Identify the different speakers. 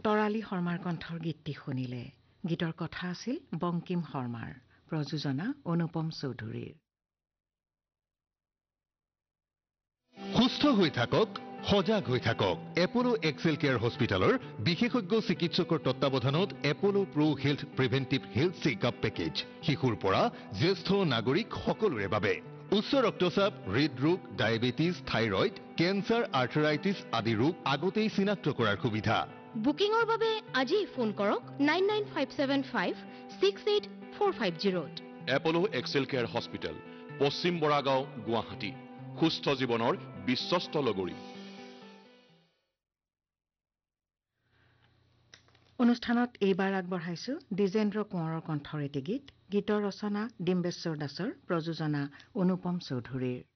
Speaker 1: তৰালী শৰ্মাৰ কণ্ঠৰ গীতটি শুনিলে গীতৰ কথা আছিল বংকিম শৰ্মাৰ প্ৰযোজনা অনুপম চৌধুৰীৰ
Speaker 2: সুস্থ হৈ থাকক সজাগ হৈ থাকক এপলো এক্সেল কেয়াৰ হস্পিটেলৰ বিশেষজ্ঞ চিকিৎসকৰ তত্ত্বাৱধানত এপলো pro health প্ৰিভেন্টিভ health checkup package শিশুৰ পৰা জ্যেষ্ঠ নাগৰিক সকলোৰে বাবে উচ্চ ৰক্তচাপ হৃদৰোগ ডায়েবেটিছ থাইৰয়েড কেন্সাৰ আৰ্থৰাইটিছ আদি ৰোগ আগতেই চিনাক্ত কৰাৰ সুবিধা
Speaker 3: বুকিংৰ বাবে আজি ফোন কৰক 9957568450
Speaker 4: এপলো এক্সেল কেয়াৰ হস্পিটেল পশ্চিম বৰাগাঁও গুৱাহাটী সুস্থ জীৱনৰ বিশ্বস্ত লগৰী
Speaker 1: অনুষ্ঠানত এইবাৰ আগবঢ়াইছো দ্বিজেন্দ্ৰ কোঁৱৰৰ কণ্ঠৰ এটি গীত গীতৰ ৰচনা ডিম্বেশ্বৰ দাসৰ প্ৰযোজনা অনুপম চৌধুৰীৰ